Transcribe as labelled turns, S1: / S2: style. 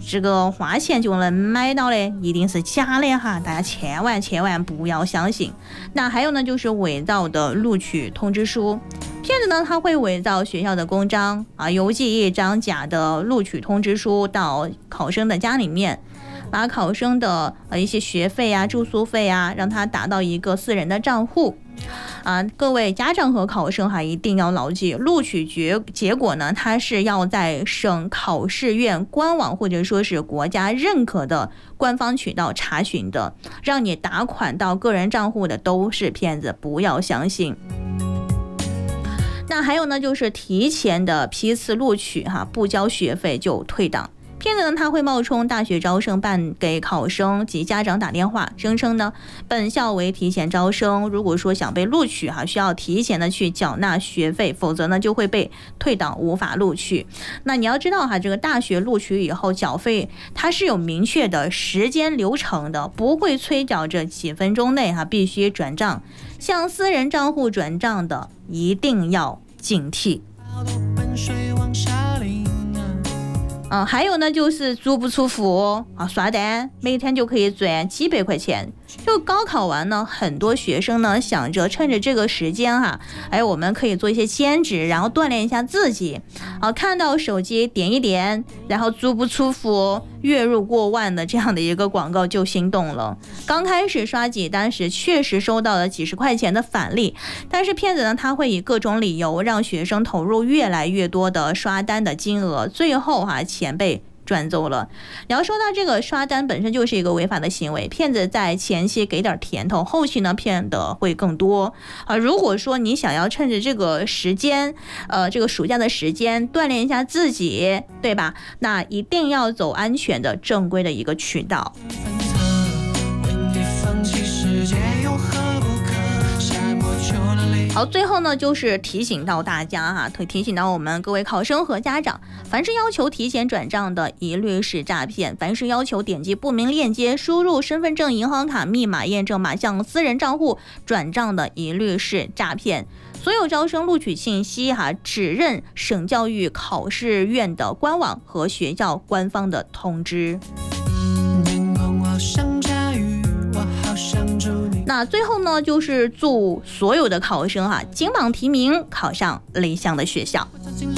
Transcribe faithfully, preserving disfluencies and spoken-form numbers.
S1: 这个花钱就能买到的一定是假的哈，大家千万千万不要相信。那还有呢，就是伪造的录取通知书。骗子呢，他会伪造学校的公章啊，邮寄一张假的录取通知书到考生的家里面，把考生的呃一些学费啊、住宿费啊，让他打到一个私人的账户。啊，各位家长和考生哈，一定要牢记，录取结结果呢，它是要在省考试院官网或者说是国家认可的官方渠道查询的，让你打款到个人账户的都是骗子，不要相信。那还有呢，就是提前的批次录取哈，不交学费就退档。骗子呢，他会冒充大学招生办给考生及家长打电话，声称呢本校为提前招生，如果说想被录取哈，需要提前的去缴纳学费，否则呢就会被退档，无法录取。那你要知道哈，这个大学录取以后缴费它是有明确的时间流程的，不会催缴这几分钟内哈必须转账，向私人账户转账的一定要警惕。嗯，还有呢，就是足不出户啊，刷单，每天就可以赚几百块钱。就高考完呢，很多学生呢想着趁着这个时间哈，哎，我们可以做一些兼职，然后锻炼一下自己。啊，看到手机点一点，然后足不出户，月入过万的这样的一个广告就心动了。刚开始刷几单时，确实收到了几十块钱的返利，但是骗子呢，他会以各种理由让学生投入越来越多的刷单的金额，最后哈、啊、钱被赚走了。你要说到这个刷单本身就是一个违法的行为，骗子在前期给点甜头，后期呢骗的会更多啊。如果说你想要趁着这个时间，呃，这个暑假的时间锻炼一下自己，对吧？那一定要走安全的、正规的一个渠道。好，最后呢，就是提醒到大家哈，提醒到我们各位考生和家长，凡是要求提前转账的，一律是诈骗；凡是要求点击不明链接，输入身份证、银行卡密码验证码向私人账户转账的，一律是诈骗。所有招生录取信息哈，只认省教育考试院的官网和学校官方的通知。那最后呢，就是祝所有的考生哈，金榜题名，考上理想的学校。